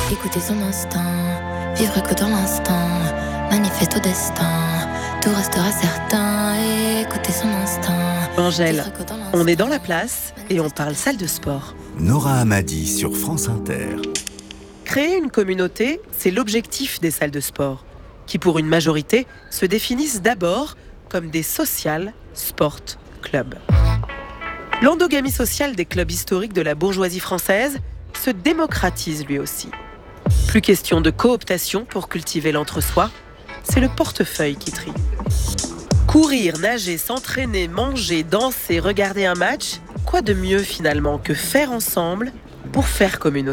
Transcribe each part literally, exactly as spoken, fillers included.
Écouter son instinct, vivre que dans l'instant, manifeste au destin, tout restera certain. Écouter son instinct. Angèle, on est dans la place et on parle salle de sport. Nora Hamadi sur France Inter. Créer une communauté, c'est l'objectif des salles de sport, qui pour une majorité se définissent d'abord comme des social sport clubs. L'endogamie sociale des clubs historiques de la bourgeoisie française se démocratise lui aussi. Plus question de cooptation pour cultiver l'entre-soi, c'est le portefeuille qui trie. Courir, nager, s'entraîner, manger, danser, regarder un match, quoi de mieux finalement que faire ensemble pour faire communauté ?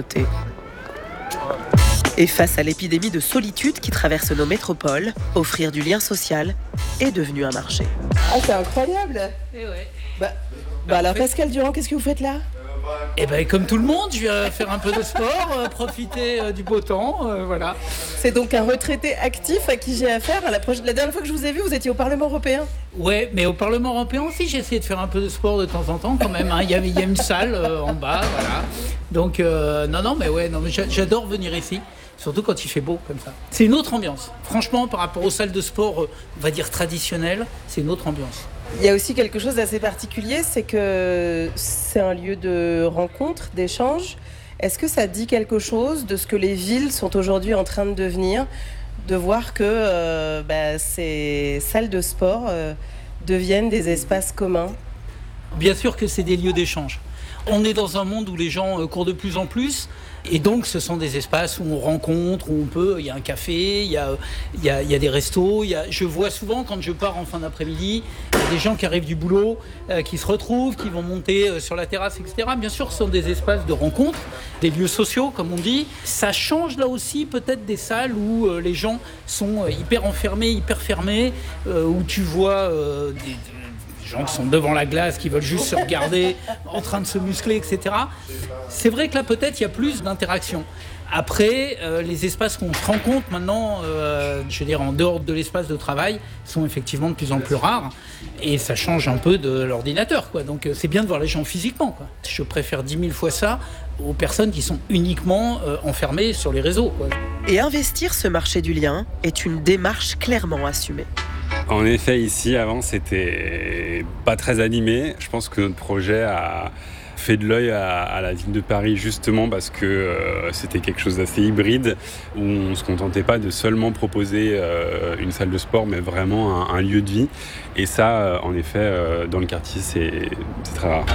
Et face à l'épidémie de solitude qui traverse nos métropoles, offrir du lien social est devenu un marché. Ah, c'est incroyable. Et ouais. Bah, bah alors Pascal Durand, qu'est-ce que vous faites là ? Et ben comme tout le monde, je viens faire un peu de sport, euh, profiter euh, du beau temps, euh, voilà. C'est donc un retraité actif à qui j'ai affaire. La, proche... la dernière fois que je vous ai vu, vous étiez au Parlement européen. Ouais, mais au Parlement européen aussi, j'ai essayé de faire un peu de sport de temps en temps quand même. Hein. Il y a, il y a une salle euh, en bas, voilà. Donc euh, non, non, mais ouais, non, mais j'adore venir ici. Surtout quand il fait beau comme ça. C'est une autre ambiance. Franchement, par rapport aux salles de sport, euh, on va dire traditionnelles, c'est une autre ambiance. Il y a aussi quelque chose d'assez particulier, c'est que c'est un lieu de rencontre, d'échange. Est-ce que ça dit quelque chose de ce que les villes sont aujourd'hui en train de devenir, de voir que euh, bah, ces salles de sport euh, deviennent des espaces communs ? Bien sûr que c'est des lieux d'échange. On est dans un monde où les gens courent de plus en plus. Et donc, ce sont des espaces où on rencontre, où on peut... Il y a un café, il y a, il y a, il y a des restos. Il y a, je vois souvent, quand je pars en fin d'après-midi, il y a des gens qui arrivent du boulot, euh, qui se retrouvent, qui vont monter euh, sur la terrasse, et cetera. Bien sûr, ce sont des espaces de rencontre, des lieux sociaux, comme on dit. Ça change, là aussi, peut-être des salles où euh, les gens sont euh, hyper enfermés, hyper fermés, euh, où tu vois euh, des... des gens qui sont devant la glace, qui veulent juste se regarder, en train de se muscler, et cetera. C'est vrai que là, peut-être, il y a plus d'interaction. Après, euh, les espaces qu'on se rencontre maintenant, euh, je veux dire, en dehors de l'espace de travail, sont effectivement de plus en plus rares. Et ça change un peu de l'ordinateur, quoi. Donc, euh, c'est bien de voir les gens physiquement, quoi. Je préfère dix mille fois ça aux personnes qui sont uniquement euh, enfermées sur les réseaux, quoi. Et investir ce marché du lien est une démarche clairement assumée. En effet, ici, avant, c'était pas très animé. Je pense que notre projet a fait de l'œil à, à la ville de Paris, justement parce que euh, c'était quelque chose d'assez hybride, où on ne se contentait pas de seulement proposer euh, une salle de sport, mais vraiment un, un lieu de vie. Et ça, euh, en effet, euh, dans le quartier, c'est, c'est très rare.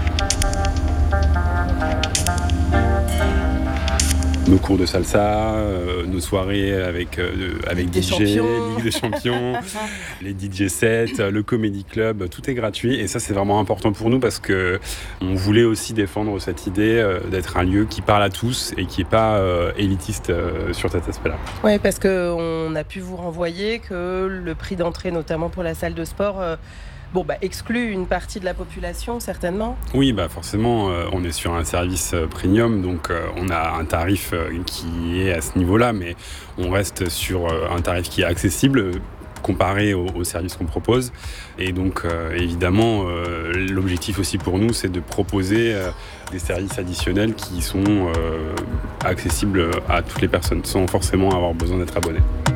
Nos cours de salsa, euh, nos soirées avec, euh, avec D J, Ligue des Champions, les D J sets, le Comedy Club, tout est gratuit. Et ça, c'est vraiment important pour nous parce qu'on voulait aussi défendre cette idée euh, d'être un lieu qui parle à tous et qui n'est pas euh, élitiste euh, sur cet aspect-là. Oui, parce qu'on a pu vous renvoyer que le prix d'entrée, notamment pour la salle de sport, euh, Bon, bah, exclut une partie de la population, certainement. Oui, bah, forcément, euh, on est sur un service euh, premium, donc euh, on a un tarif euh, qui est à ce niveau-là, mais on reste sur euh, un tarif qui est accessible comparé aux, aux services qu'on propose. Et donc, euh, évidemment, euh, l'objectif aussi pour nous, c'est de proposer euh, des services additionnels qui sont euh, accessibles à toutes les personnes, sans forcément avoir besoin d'être abonné.